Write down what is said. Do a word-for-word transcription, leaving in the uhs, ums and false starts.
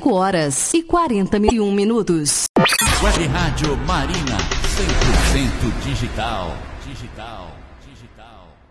cinco horas e quarenta e um minutos. Web Rádio Marina, cem por cento digital. Digital, digital.